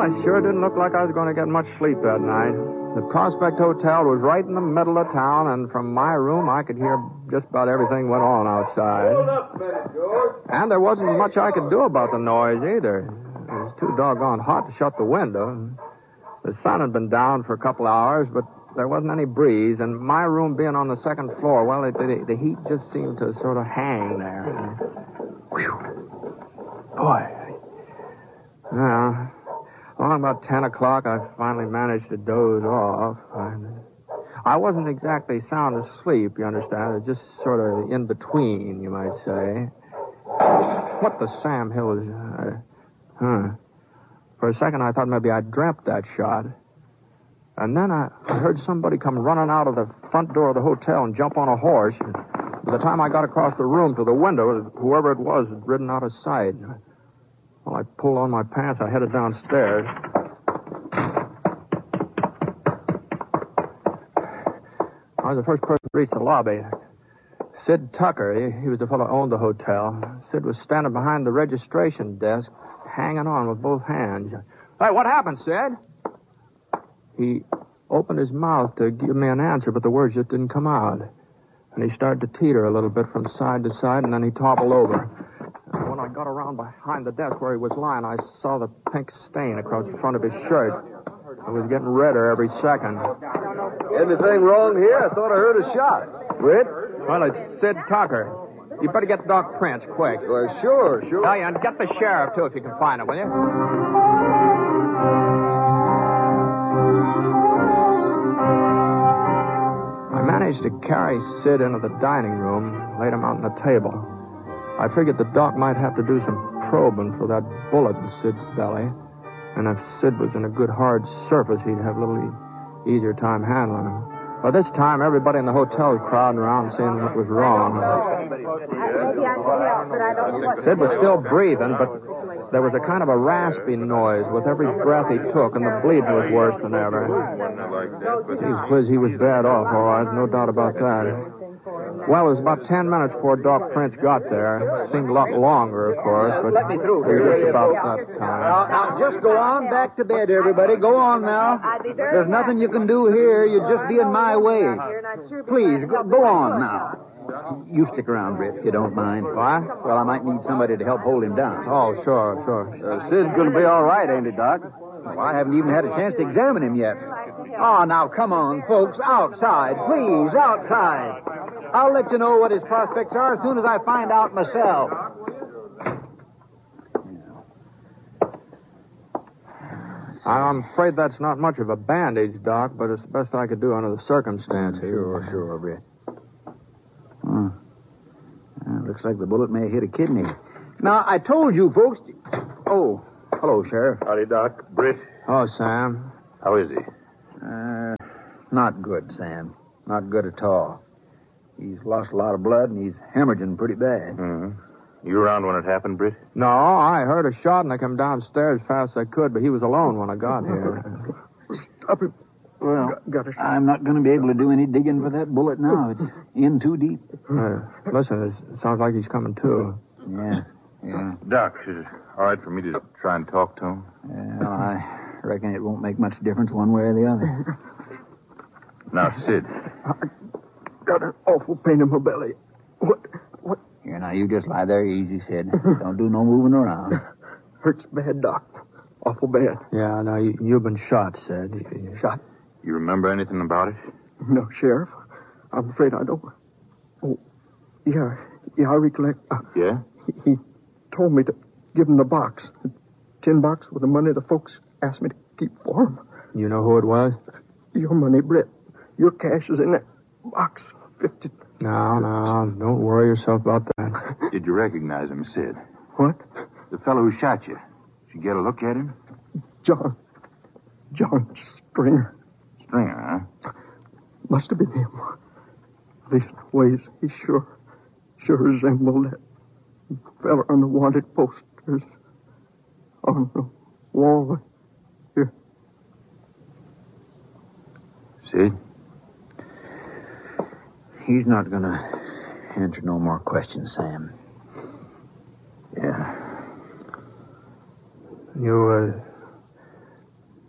it sure didn't look like I was going to get much sleep that night. The Prospect Hotel was right in the middle of town, and from my room I could hear just about everything went on outside. Hold up a minute, George. And there wasn't much I could do about the noise either. It was too doggone hot to shut the window. The sun had been down for a couple hours, but there wasn't any breeze, and my room being on the second floor, well, the heat just seemed to sort of hang there. Whew. Boy. Well, along about 10 o'clock, I finally managed to doze off. I wasn't exactly sound asleep, you understand. It was just sort of in between, you might say. What the Sam Hill is... For a second, I thought maybe I dreamt that shot. And then I heard somebody come running out of the front door of the hotel and jump on a horse. And by the time I got across the room to the window, whoever it was had ridden out of sight. Well, I pulled on my pants. I headed downstairs. I was the first person to reach the lobby. Sid Tucker, he was the fellow who owned the hotel. Sid was standing behind the registration desk, hanging on with both hands. Hey, what happened, Sid? He opened his mouth to give me an answer, but the words just didn't come out. And he started to teeter a little bit from side to side, and then he toppled over. And when I got around behind the desk where he was lying, I saw the pink stain across the front of his shirt. It was getting redder every second. Anything wrong here? I thought I heard a shot. Britt? Well, it's Sid Tucker. You better get Doc Prince, quick. Well, sure. Oh, yeah, and get the sheriff, too, if you can find him, will you? I managed to carry Sid into the dining room, laid him out on the table. I figured the doc might have to do some probing for that bullet in Sid's belly. And if Sid was in a good hard surface, he'd have a little easier time handling him. By this time, everybody in the hotel was crowding around seeing what was wrong. Maybe I can help, but I don't know what... Sid was still breathing, but there was a kind of a raspy noise with every breath he took, and the bleeding was worse than ever. He was bad off, all right, no doubt about that. Well, it was about 10 minutes before Doc Prince got there. It seemed a lot longer, of course, but let me through. it was just about that time. Now, just go on back to bed, everybody. Go on now. There's nothing you can do here. You'd just be in my way. Please, go on now. You stick around, Britt, if you don't mind. What? Well, I might need somebody to help hold him down. Oh, sure. Sid's going to be all right, ain't he, Doc? Well, I haven't even had a chance to examine him yet. Oh, now, come on, folks. Outside. Please, outside. I'll let you know what his prospects are as soon as I find out myself. I'm afraid that's not much of a bandage, Doc, but it's the best I could do under the circumstances. Sure, Britt. Looks like the bullet may have hit a kidney. Now, I told you, folks... Oh, hello, Sheriff. Howdy, Doc. Britt. Oh, Sam. How is he? Not good, Sam. Not good at all. He's lost a lot of blood, and he's hemorrhaging pretty bad. Mm-hmm. You around when it happened, Britt? No, I heard a shot, and I came downstairs as fast as I could, but he was alone when I got here. Stop it. Well, I'm not going to be able to do any digging for that bullet now. It's in too deep. Listen, it sounds like he's coming to. Yeah. Doc, is it all right for me to try and talk to him? Well, I reckon it won't make much difference one way or the other. Now, Sid. Got an awful pain in my belly. What? Here, now, you just lie there easy, Sid. Don't do no moving around. Hurts bad, Doc. Awful bad. Yeah, now, you've been shot, Sid. Shot? You remember anything about it? No, Sheriff. I'm afraid I don't. Oh, yeah, I recollect. Yeah? He told me to give him the box. The tin box with the money the folks asked me to keep for him. You know who it was? Your money, Britt. Your cash is in that box. 50. No, don't worry yourself about that. Did you recognize him, Sid? What? The fellow who shot you. Did you get a look at him? John Stringer. Stringer, huh? Must have been him. These ways, he sure resembled that fella on the wanted posters on the wall here. Sid? He's not going to answer no more questions, Sam. Yeah. You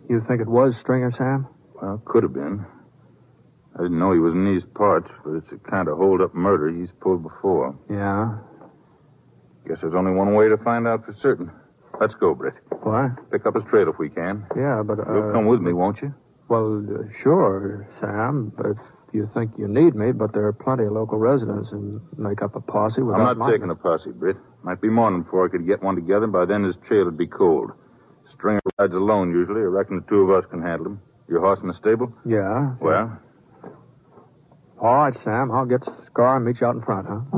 You think it was Stringer, Sam? Well, could have been. I didn't know he was in these parts, but it's a kind of hold-up murder he's pulled before. Yeah? Guess there's only one way to find out for certain. Let's go, Britt. What? Pick up his trail if we can. Yeah, but... You'll come with me, won't you? Well, sure, Sam, if you think you need me, but there are plenty of local residents who make up a posse without... I'm not taking a posse, Britt. Might be morning before I could get one together, and by then his trail would be cold. Stringer rides alone, usually. I reckon the two of us can handle him. Your horse in the stable? Yeah. Well? All right, Sam. I'll get Scar and meet you out in front, huh?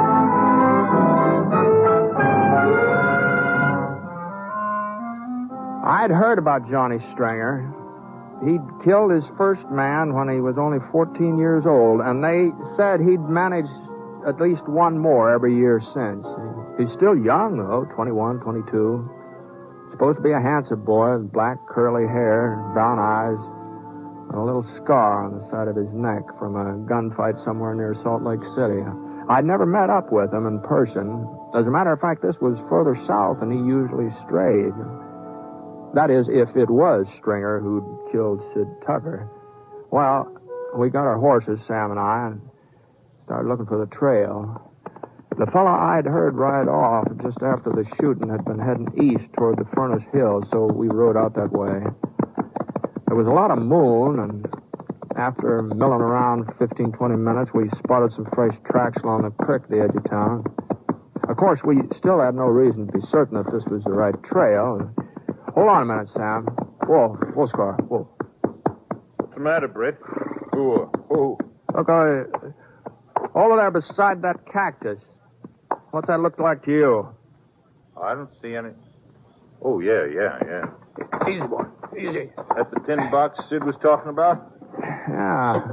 I'd heard about Johnny Stringer. He'd killed his first man when he was only 14 years old, and they said he'd managed at least one more every year since. He's still young, though, 21, 22. Supposed to be a handsome boy with black curly hair, brown eyes, and a little scar on the side of his neck from a gunfight somewhere near Salt Lake City. I'd never met up with him in person. As a matter of fact, this was further south than he usually strayed. That is, if it was Stringer who'd killed Sid Tucker. Well, we got our horses, Sam and I, and started looking for the trail. The fellow I'd heard ride off just after the shooting had been heading east toward the Furnace Hills, so we rode out that way. There was a lot of moon, and after milling around 15, 20 minutes, we spotted some fresh tracks along the creek at the edge of town. Of course, we still had no reason to be certain if this was the right trail. Hold on a minute, Sam. Whoa, Scar, whoa. What's the matter, Britt? Who? Look, over there beside that cactus. What's that look like to you? I don't see any. Oh, yeah. Easy, boy. Easy. That's the tin box Sid was talking about? Yeah,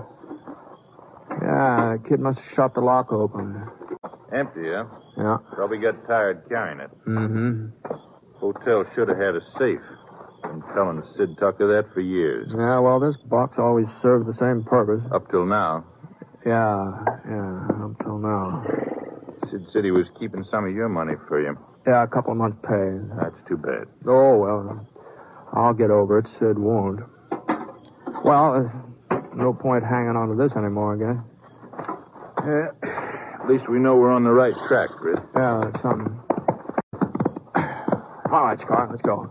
the kid must have shot the lock open. Empty, huh? Yeah. Probably got tired carrying it. Mm-hmm. Hotel should have had a safe. Been telling Sid Tucker that for years. Yeah, well, this box always served the same purpose. Up till now. Yeah, up till now. Sid said he was keeping some of your money for you. Yeah, a couple of months' pay. That's too bad. Oh, well, I'll get over it. Sid won't. Well, there's no point hanging on to this anymore, I guess. At least we know we're on the right track, Britt. Yeah, that's something. All right, Scar, let's go.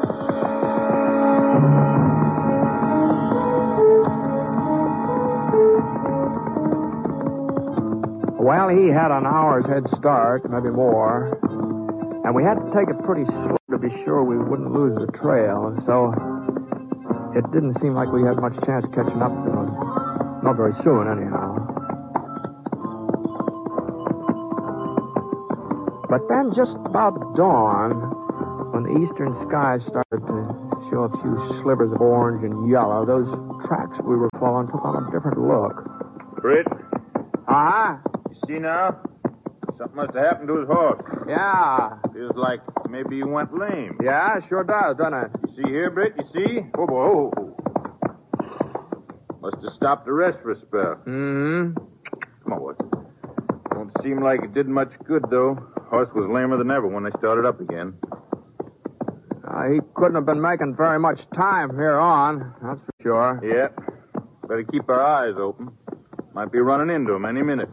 Well, he had an hour's head start, maybe more. And we had to take it pretty slow to be sure we wouldn't lose the trail. So it didn't seem like we had much chance of catching up to him. Not very soon, anyhow. But then just about dawn, when the eastern sky started to show a few slivers of orange and yellow, those tracks we were following took on a different look. Britt? Uh-huh. You see now? Something must have happened to his horse. Yeah. Feels like maybe he went lame. Yeah, sure does, doesn't it? You see here, Britt? You see? Oh, boy. Must have stopped to rest for a spell. Mm-hmm. Come on, boy. Don't seem like it did much good, though. Horse was lamer than ever when they started up again. He couldn't have been making very much time from here on, that's for sure. Yeah. Better keep our eyes open. Might be running into him any minute.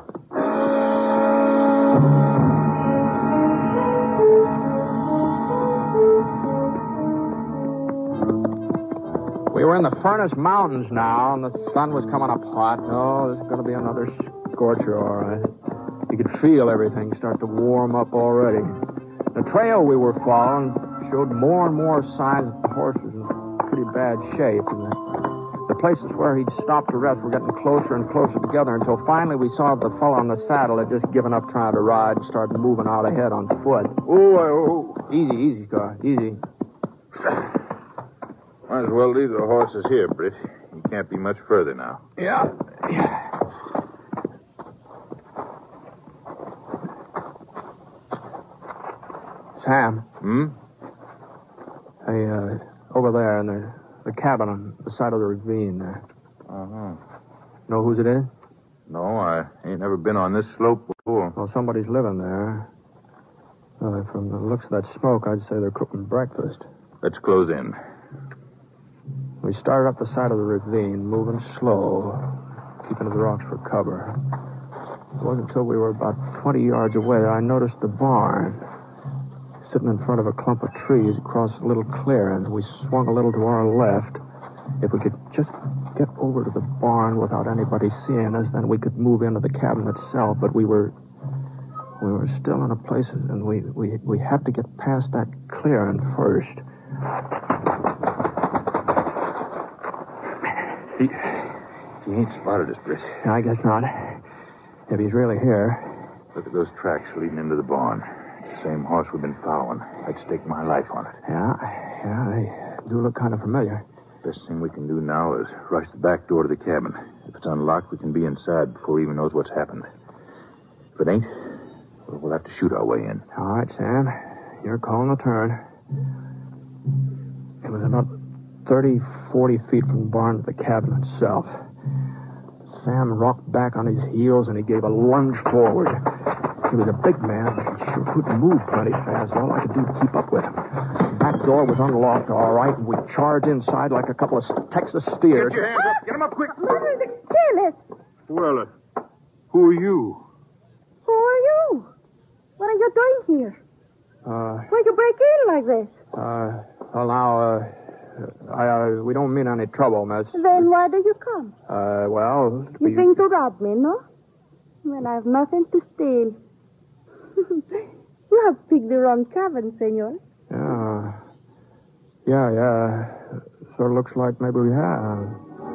We were in the Furnace Mountains now, and the sun was coming up hot. Oh, this is going to be another scorcher, all right. You could feel everything start to warm up already. The trail we were following showed more and more signs that the horse was in pretty bad shape. And the places where he'd stopped to rest were getting closer and closer together until finally we saw the fellow on the saddle had just given up trying to ride and started moving out ahead on foot. Oh. Easy, Scar. Easy. Might as well leave the horses here, Britt. You can't be much further now. Yeah. Sam. Hey, over there in the cabin on the side of the ravine there. Uh-huh. Know whose it is? No, I ain't never been on this slope before. Well, somebody's living there. From the looks of that smoke, I'd say they're cooking breakfast. Let's close in. We started up the side of the ravine, moving slow, keeping to the rocks for cover. It wasn't until we were about 20 yards away that I noticed the barn. Sitting in front of a clump of trees across a little clearing. We swung a little to our left. If we could just get over to the barn without anybody seeing us, then we could move into the cabin itself. But we were still in a place, and we had to get past that clearing first. He ain't spotted us, Britt. I guess not. If he's really here. Look at those tracks leading into the barn. Same horse we've been following. I'd stake my life on it. Yeah, they do look kind of familiar. Best thing we can do now is rush the back door to the cabin. If it's unlocked, we can be inside before he even knows what's happened. If it ain't, we'll have to shoot our way in. All right, Sam. You're calling the turn. It was about 30, 40 feet from the barn to the cabin itself. Sam rocked back on his heels, and he gave a lunge forward. He was a big man, but he sure couldn't move plenty fast. All I could do was keep up with him. The back door was unlocked, all right, and we charged inside like a couple of Texas steers. Get your hands up. Get them up quick. Mother, the careless. Well, who are you? Who are you? What are you doing here? Why'd you break in like this? Well, now, we don't mean any trouble, miss. Then why did you come? Well... You think to rob me, no? Well, I have nothing to steal. You have picked the wrong cabin, senor. Yeah. Sort of looks like maybe we have.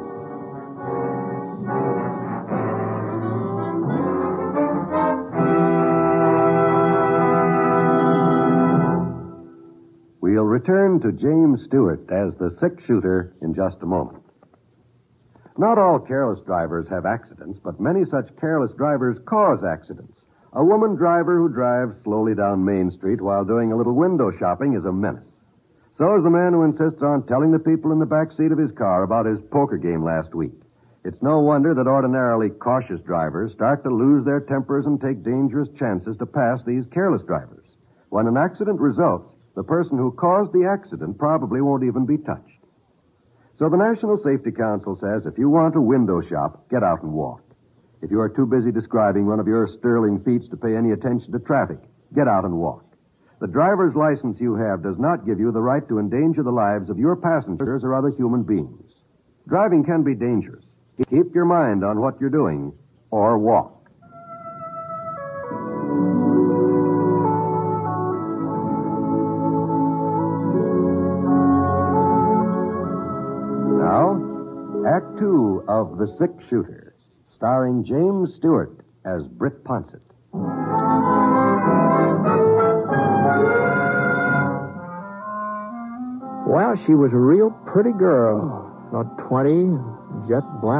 We'll return to James Stewart as the six-shooter in just a moment. Not all careless drivers have accidents, but many such careless drivers cause accidents. A woman driver who drives slowly down Main Street while doing a little window shopping is a menace. So is the man who insists on telling the people in the back seat of his car about his poker game last week. It's no wonder that ordinarily cautious drivers start to lose their tempers and take dangerous chances to pass these careless drivers. When an accident results, the person who caused the accident probably won't even be touched. So the National Safety Council says if you want to window shop, get out and walk. If you are too busy describing one of your sterling feats to pay any attention to traffic, get out and walk. The driver's license you have does not give you the right to endanger the lives of your passengers or other human beings. Driving can be dangerous. Keep your mind on what you're doing, or walk. Act 2 of The Six Shooters, starring James Stewart as Britt Ponsett. Well, she was a real pretty girl. About 20, jet black.